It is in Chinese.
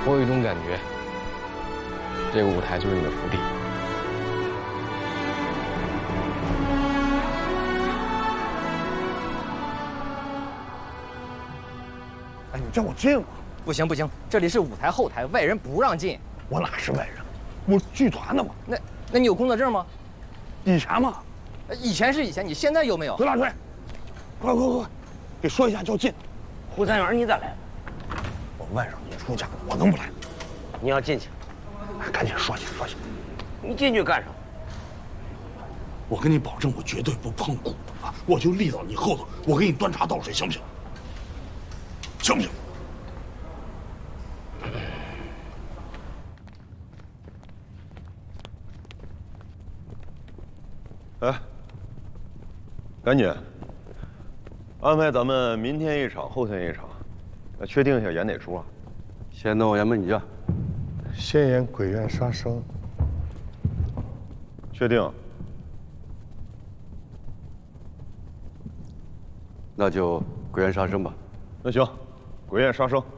我有一种感觉，这个舞台就是你的福地。 哎，你叫我进吗？ 不行不行，这里是舞台后台，外人不让进。 我哪是外人？我剧团的嘛。 那你有工作证吗？ 以前嘛。 以前是以前，你现在有没有？ 何大锤，快，给说一下叫进。 胡三元，你咋来了？ 我外甥也出嫁了，我能不来？ 你要进去？ 哎，赶紧说去。 你进去干啥？ 我跟你保证，我绝对不碰鼓啊！我就立到你后头，我给你端茶倒水，行不行？行不行？ 哎，赶紧安排咱们明天一场，后天一场，确定一下演哪出啊？ 先弄演美女， 先演鬼院杀生。 确定。 那就鬼院杀生吧。 那行，鬼院杀生。